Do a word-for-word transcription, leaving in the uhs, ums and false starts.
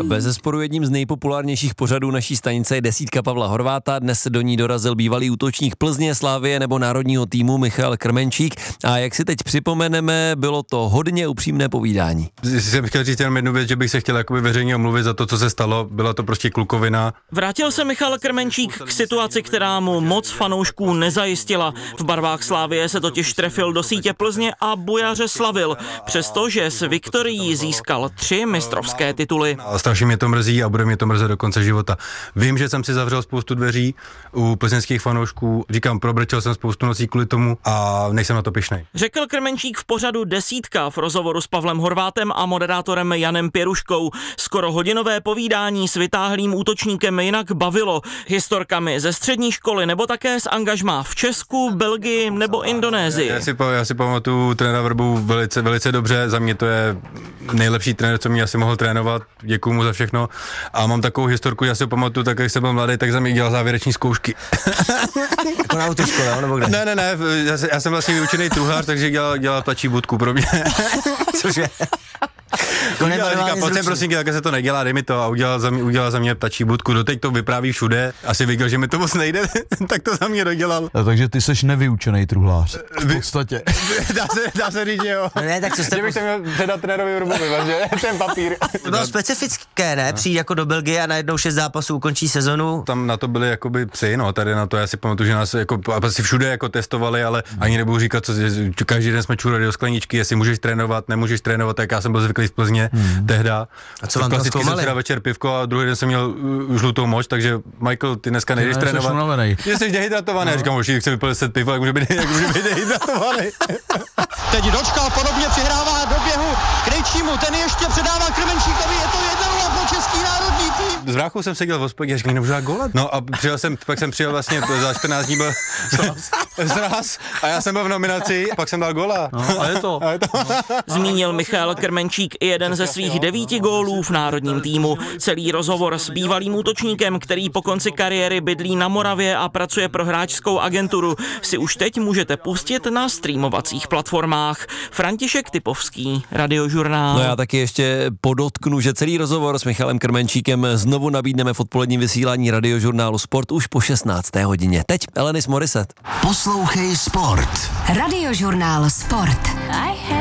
Bezesporu jedním z nejpopulárnějších pořadů naší stanice je desítka Pavla Horváta. Dnes se do ní dorazil bývalý útočník Plzně, Slavie nebo národního týmu Michal Krmenčík. A jak si teď připomeneme, bylo to hodně upřímné povídání. Jsem chtěl říct jenom jednu věc, že bych se chtěl jakoby veřejně omluvit za to, co se stalo. Byla to prostě klukovina. Vrátil se Michal Krmenčík k situaci, která mu moc fanoušků nezajistila. V barvách Slavie se totiž trefil do sítě Plzně a bujaře slavil, přestože s Viktorií získal tři mistrovské tituly. A strašně mě to mrzí a bude mě to mrzet do konce života. Vím, že jsem si zavřel spoustu dveří u plzeňských fanoušků. Říkám, probrčel jsem spoustu nocí kvůli tomu a nejsem na to pyšnej. Řekl Krmenčík v pořadu Desítka v rozhovoru s Pavlem Horvátem a moderátorem Janem Pěruškou. Skoro hodinové povídání s vytáhlým útočníkem jinak bavilo historkami ze střední školy nebo také z angažmá v Česku, Belgii nebo Indonésii. Já, já, si, já si pamatuju trenéra Vrbu velice, velice dobře. Za mě to je nejlepší trenér, co mě asi mohl trénovat. Děkuju mu za všechno. A mám takovou historku, já si pamatuju, tak jak jsem byl mladý, tak za mě dělal závěreční zkoušky. Jako na autoškole, nebo kde? Ne, ne, ne, já, já jsem vlastně vyučený truhlář, takže dělal, dělal tlačí budku pro mě. Cože? Udělal, říká, pojď sem prosím, takhle se to nedělá, dej mi to a udělal za mě, udělal za mě ptačí budku, doteď to vypráví všude, asi viděl, že mi to moc nejde, tak to za mě dodělal. A takže ty seš nevyučený truhlář, v podstatě. dá, se, dá se říct, že jo. No ne, tak co jste... Že bych se měl předat trenérovi Vrbovi, že? Ten papír. To bylo specifické, ne? Přijít jako do Belgie a najednou šest zápasů ukončí sezonu. Tam na to byli jakoby psi, no, tady na to já si pamatuju, že nás jako asi všude jako testovali, ale ani nebudu říkat, co každý den jsme čurali do skleničky, jestli můžeš trénovat, nemůžeš trénovat, tak já jsem byl zvyklý z Plzně. Hmm. Tehda. A co vám tam klasicky jsem si dal večer pivko a druhý den jsem měl uh, žlutou moč, takže Michael, ty dneska nejdeš trénovat. Ty jsi dehydratovaný, no. Říkám, že chci vypít deset piv, jak může být, jak může být dehydratovaný. Teď Dočkal podobně přihrává do běhu Krejčímu, ten ještě předává Krmenčíkovi, je to jedna nula pro český národní tým. S bráchou jsem seděl v hospodě, říkám, nemůžu dát góla. No a přijel jsem, pak jsem přijel vlastně za čtrnáct dní byl zraz a já jsem byl v nominaci, pak jsem dal góla. No, a je to. A je to. No. Zmínil Michal Krmenčík i jeden ze svých devíti gólů v národním týmu. Celý rozhovor s bývalým útočníkem, který po konci kariéry bydlí na Moravě a pracuje pro hráčskou agenturu, si už teď můžete pustit na streamovacích platformách. František Typovský, Radiožurnál. No já taky ještě podotknu, že celý rozhovor s Michalem Krmenčíkem znovu nabídneme v odpoledním vysílání Radiožurnálu Sport už po šestnácté hodině. Teď Alanis Morissette. Poslouchej Sport. Radiožurnál Sport.